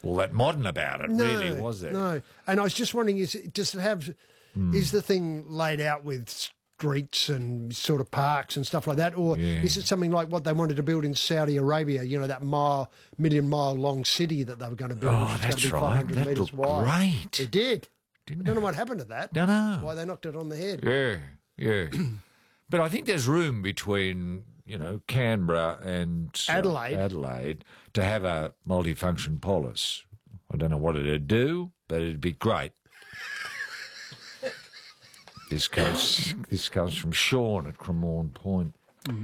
all that modern about it, really, was there? No. And I was just wondering, is the thing laid out with streets and sort of parks and stuff like that, or is it something like what they wanted to build in Saudi Arabia? You know, that million-mile long city that they were going to build. Oh, that's right. That looked great. It did. I don't know what happened to that. Don't know why they knocked it on the head. Yeah. But I think there's room between, Canberra and Adelaide to have a multifunction polis. I don't know what it'd do, but it'd be great. This comes from Sean at Cremorne Point.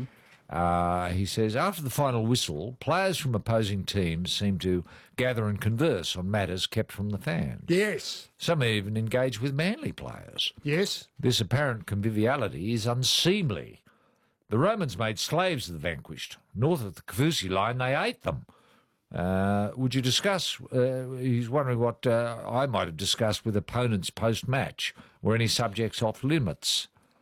Mm-hmm. He says, after the final whistle, players from opposing teams seem to gather and converse on matters kept from the fans. Yes. Some even engage with Manly players. Yes. This apparent conviviality is unseemly. The Romans made slaves of the vanquished. North of the Kaufusi line, they ate them. Would you discuss, he's wondering what I might have discussed with opponents post-match. Were any subjects off limits?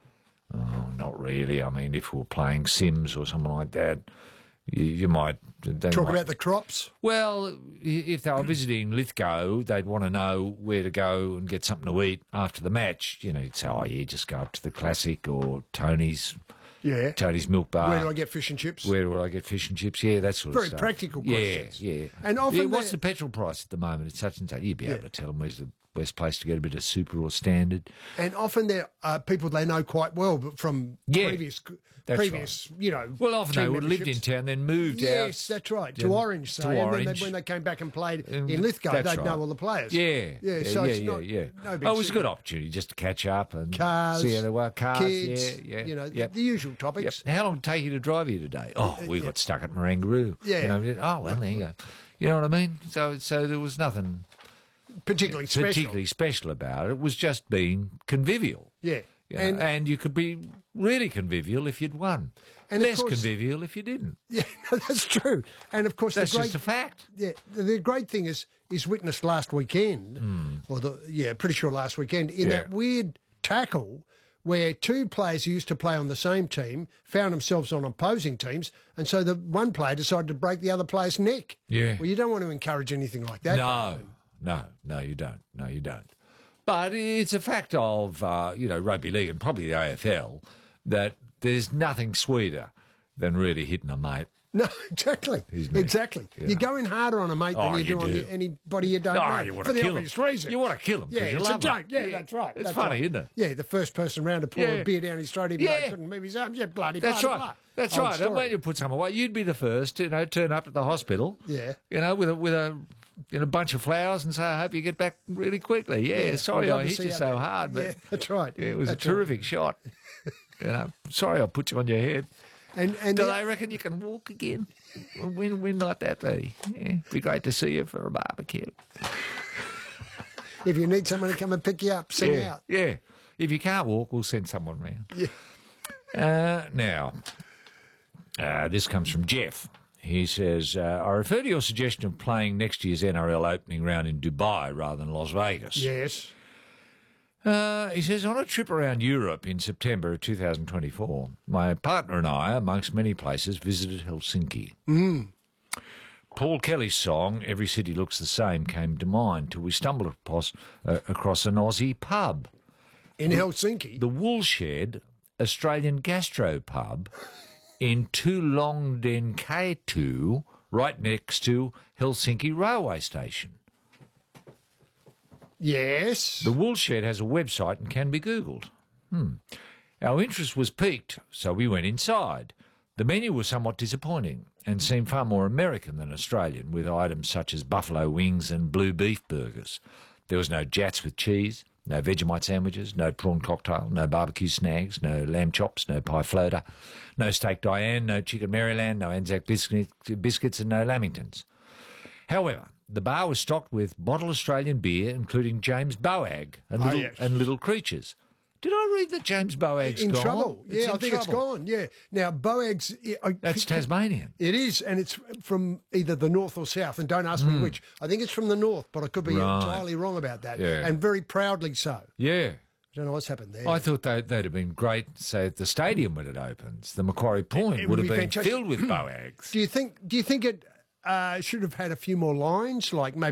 Oh, not really. I mean, if we were playing Sims or something like that, you might... Talk about the crops? Well, if they were visiting Lithgow, they'd want to know where to go and get something to eat after the match. You'd say, just go up to the Classic or Tony's... Yeah. Tony's Milk Bar. Where do I get fish and chips? Where do I get fish and chips? Yeah, that sort of stuff. Very practical questions. Yeah. And often what's the petrol price at the moment? It's such and such. You'd be able to tell them where's the best place to get a bit of super or standard. And often there are people they know quite well, but from previous, right. Well, often they would have lived in town, then moved out. Yes, that's right. To Orange, say. And then when they came back and played in Lithgow, they'd know all the players. Yeah. So it's not no big it was a good opportunity just to catch up and cars, see how they were. Cars, kids, the usual topics. How long did it take you to drive here today? Oh, we got stuck at Marangaroo. Yeah. Well, there you go. You know what I mean? So there was nothing particularly special about it. It was just being convivial. Yeah. And you could be really convivial if you'd won. And less convivial if you didn't. Yeah, that's true. And of course, that's just a fact. Yeah, the great thing is witnessed last weekend, pretty sure last weekend, in that weird tackle where two players who used to play on the same team found themselves on opposing teams, and so the one player decided to break the other player's neck. Yeah. Well, you don't want to encourage anything like that. No, you don't. No, you don't. But it's a fact of, rugby league and probably the AFL that there's nothing sweeter than really hitting a mate. No, exactly. Exactly. Yeah. You're going harder on a mate than you do on anybody you don't know. You want for to the kill obvious him. reason. You want to kill him. Yeah, it's a joke. Yeah, that's right. It's funny, isn't it? Yeah, the first person round to pour a beer down his throat, he couldn't move his arms. Yeah, bloody. That's right. That's right. And when you put someone away, you'd be the first to turn up at the hospital. Yeah. With a bunch of flowers and say, I hope you get back really quickly. Yeah, sorry I hit you so hard. But that's right. Yeah, it was a terrific shot. Sorry I put you on your head. And do they reckon you can walk again? When like that, buddy? Yeah, be great to see you for a barbecue. If you need someone to come and pick you up, sing out. Yeah. If you can't walk, we'll send someone round. Yeah. Now, this comes from Jeff. He says, I refer to your suggestion of playing next year's NRL opening round in Dubai rather than Las Vegas. Yes. He says, on a trip around Europe in September of 2024, my partner and I, amongst many places, visited Helsinki. Paul Kelly's song, Every City Looks the Same, came to mind till we stumbled across an Aussie pub. In Helsinki? The Woolshed Australian Gastro Pub in Tulongdenkatu, right next to Helsinki railway station. Yes. The Woolshed has a website and can be Googled. Our interest was piqued, so we went inside. The menu was somewhat disappointing and seemed far more American than Australian, with items such as buffalo wings and blue beef burgers. There was no jats with cheese, no Vegemite sandwiches, no prawn cocktail, no barbecue snags, no lamb chops, no pie floater, no steak Diane, no chicken Maryland, no Anzac biscuits and no Lamingtons. However, the bar was stocked with bottled Australian beer, including James Boag and Little Creatures. Did I read that James Boag's in gone? Trouble? Yeah, I think it's gone. Yeah. Now Boag's that's Tasmanian. It is, and it's from either the north or south. And don't ask me which. I think it's from the north, but I could be entirely wrong about that. Yeah. And very proudly so. Yeah. I don't know what's happened there. I thought they'd have been great, say, at the stadium when it opens. The Macquarie Point would have been filled with Boags. Do you think it should have had a few more lines, like maybe